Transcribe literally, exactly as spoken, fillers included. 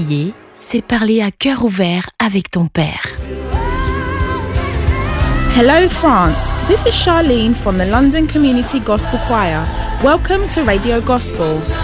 prier, c'est parler à cœur ouvert avec ton Père. Hello France, this is Charlene from the London Community Gospel Choir. Welcome to Radio Gospel.